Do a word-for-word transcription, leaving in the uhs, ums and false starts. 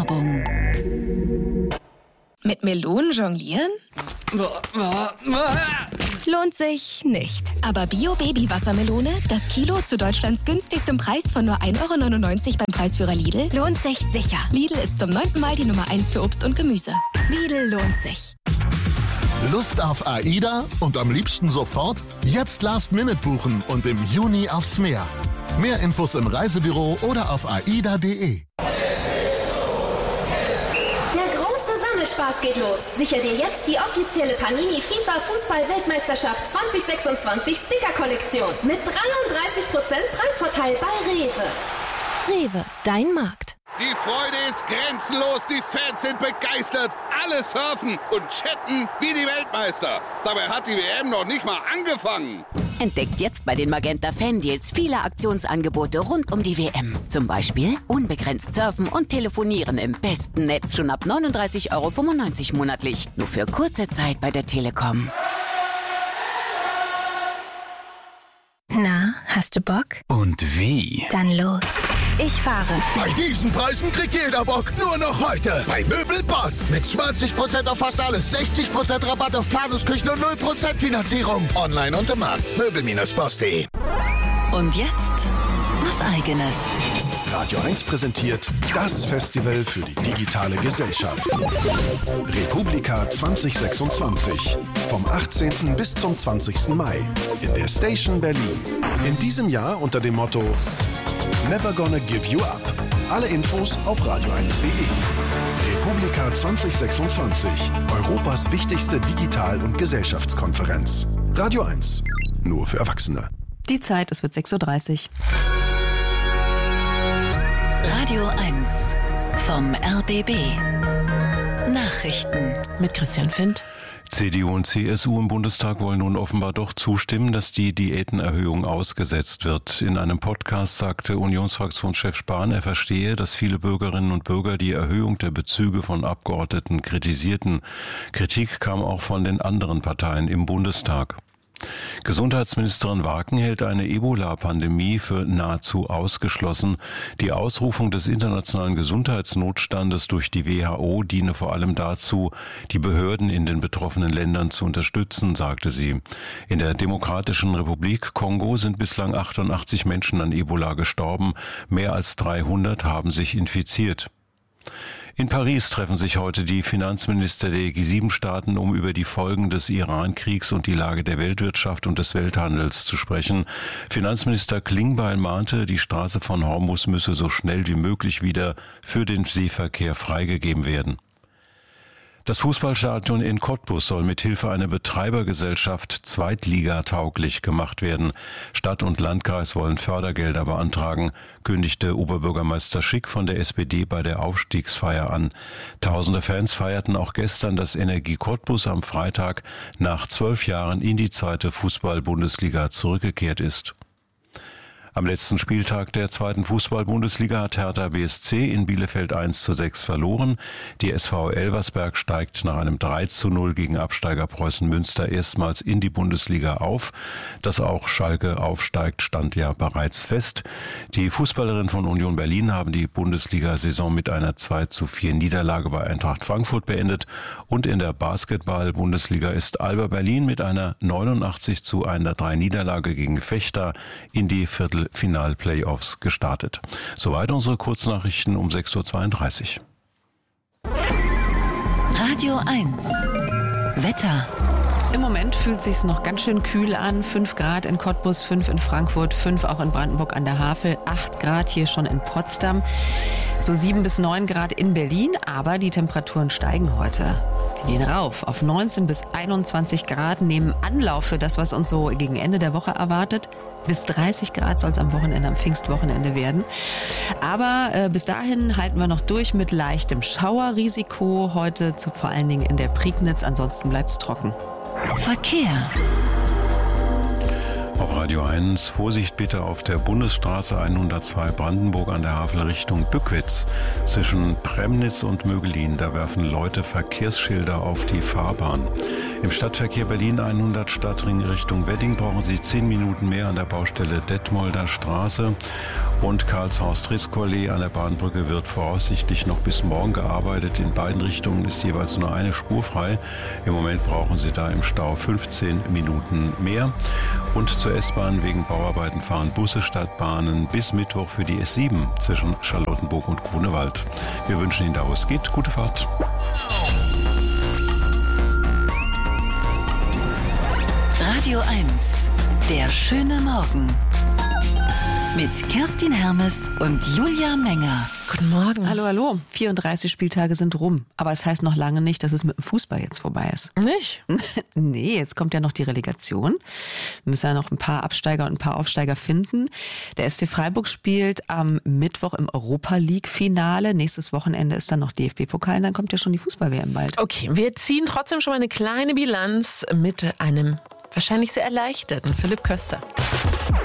Werbung. Mit Melonen jonglieren? Lohnt sich nicht. Aber Bio-Baby-Wassermelone, das Kilo zu Deutschlands günstigstem Preis von nur ein Euro neunundneunzig beim Preisführer Lidl, lohnt sich sicher. Lidl ist zum neunten Mal die Nummer eins für Obst und Gemüse. Lidl lohnt sich. Lust auf AIDA und am liebsten sofort? Jetzt Last Minute buchen und im Juni aufs Meer. Mehr Infos im Reisebüro oder auf aida punkt de. Spaß geht los. Sicher dir jetzt die offizielle Panini FIFA Fußball-Weltmeisterschaft zwanzig sechsundzwanzig Sticker-Kollektion mit dreiunddreißig Prozent Preisvorteil bei Rewe. Rewe, dein Markt. Die Freude ist grenzenlos, die Fans sind begeistert, alle surfen und chatten wie die Weltmeister. Dabei hat die W M noch nicht mal angefangen. Entdeckt jetzt bei den Magenta Fan-Deals viele Aktionsangebote rund um die W M. Zum Beispiel unbegrenzt surfen und telefonieren im besten Netz schon ab neununddreißig Euro fünfundneunzig monatlich. Nur für kurze Zeit bei der Telekom. Na, hast du Bock? Und wie? Dann los. Ich fahre. Bei diesen Preisen kriegt jeder Bock. Nur noch heute bei Möbelboss. Mit zwanzig Prozent auf fast alles, sechzig Prozent Rabatt auf Planusküchen und null Prozent Finanzierung. Online und im Markt. Möbel Bindestrich boss punkt de. Und jetzt was Eigenes. Radio eins präsentiert das Festival für die digitale Gesellschaft. Republika zwanzig sechsundzwanzig. Vom achtzehnten bis zum zwanzigsten Mai in der Station Berlin. In diesem Jahr unter dem Motto Never Gonna Give You Up. Alle Infos auf radio eins punkt de. Republika zwanzig sechsundzwanzig. Europas wichtigste Digital- und Gesellschaftskonferenz. Radio eins. Nur für Erwachsene. Die Zeit, es wird sechs Uhr dreißig. Radio eins vom R B B. Nachrichten mit Christian Findt. C D U und C S U im Bundestag wollen nun offenbar doch zustimmen, dass die Diätenerhöhung ausgesetzt wird. In einem Podcast sagte Unionsfraktionschef Spahn, er verstehe, dass viele Bürgerinnen und Bürger die Erhöhung der Bezüge von Abgeordneten kritisierten. Kritik kam auch von den anderen Parteien im Bundestag. Gesundheitsministerin Waken hält eine Ebola-Pandemie für nahezu ausgeschlossen. Die Ausrufung des internationalen Gesundheitsnotstandes durch die W H O diene vor allem dazu, die Behörden in den betroffenen Ländern zu unterstützen, sagte sie. In der Demokratischen Republik Kongo sind bislang achtundachtzig Menschen an Ebola gestorben. Mehr als dreihundert haben sich infiziert. In Paris treffen sich heute die Finanzminister der G sieben Staaten, um über die Folgen des Iran-Kriegs und die Lage der Weltwirtschaft und des Welthandels zu sprechen. Finanzminister Klingbeil mahnte, die Straße von Hormuz müsse so schnell wie möglich wieder für den Seeverkehr freigegeben werden. Das Fußballstadion in Cottbus soll mithilfe einer Betreibergesellschaft zweitligatauglich gemacht werden. Stadt und Landkreis wollen Fördergelder beantragen, kündigte Oberbürgermeister Schick von der S P D bei der Aufstiegsfeier an. Tausende Fans feierten auch gestern, dass Energie Cottbus am Freitag nach zwölf Jahren in die zweite Fußball-Bundesliga zurückgekehrt ist. Am letzten Spieltag der zweiten Fußball-Bundesliga hat Hertha B S C in Bielefeld eins zu sechs verloren. Die S V Elversberg steigt nach einem drei zu null gegen Absteiger Preußen Münster erstmals in die Bundesliga auf. Dass auch Schalke aufsteigt, stand ja bereits fest. Die Fußballerinnen von Union Berlin haben die Bundesliga-Saison mit einer zwei zu vier Niederlage bei Eintracht Frankfurt beendet. Und in der Basketball-Bundesliga ist Alba Berlin mit einer neunundachtzig zu hundertdrei Niederlage gegen Fechter in die Viertel Final-Playoffs gestartet. Soweit unsere Kurznachrichten um sechs Uhr zweiunddreißig. Radio eins. Wetter. Im Moment fühlt es sich noch ganz schön kühl an. fünf Grad in Cottbus, fünf in Frankfurt, fünf auch in Brandenburg an der Havel, acht Grad hier schon in Potsdam, so sieben bis neun Grad in Berlin. Aber die Temperaturen steigen heute. Die gehen rauf auf neunzehn bis einundzwanzig Grad, nehmen Anlauf für das, was uns so gegen Ende der Woche erwartet. Bis dreißig Grad soll es am Wochenende, am Pfingstwochenende werden. Aber äh, bis dahin halten wir noch durch mit leichtem Schauerrisiko. Heute zu, vor allen Dingen in der Prignitz, ansonsten bleibt es trocken. Verkehr. Auf Radio eins, Vorsicht bitte auf der Bundesstraße hundertzwei Brandenburg an der Havel Richtung Bückwitz. Zwischen Premnitz und Mögelin, da werfen Leute Verkehrsschilder auf die Fahrbahn. Im Stadtverkehr Berlin hundert Stadtring Richtung Wedding brauchen Sie zehn Minuten mehr an der Baustelle Detmolder Straße. Und Karlshorst-Triskollee an der Bahnbrücke wird voraussichtlich noch bis morgen gearbeitet. In beiden Richtungen ist jeweils nur eine Spur frei. Im Moment brauchen Sie da im Stau fünfzehn Minuten mehr. Und zur S-Bahn wegen Bauarbeiten fahren Busse statt Bahnen bis Mittwoch für die S sieben zwischen Charlottenburg und Grunewald. Wir wünschen Ihnen, da wo es geht, gute Fahrt. Radio eins, der schöne Morgen. Mit Kerstin Hermes und Julia Menger. Guten Morgen. Hallo, hallo. vierunddreißig Spieltage sind rum. Aber es heißt noch lange nicht, dass es mit dem Fußball jetzt vorbei ist. Nicht? Nee, jetzt kommt ja noch die Relegation. Wir müssen ja noch ein paar Absteiger und ein paar Aufsteiger finden. Der S C Freiburg spielt am Mittwoch im Europa-League-Finale. Nächstes Wochenende ist dann noch D F B-Pokal. Und dann kommt ja schon die Fußball-W M bald. Okay, wir ziehen trotzdem schon mal eine kleine Bilanz mit einem wahrscheinlich sehr erleichterten Philipp Köster.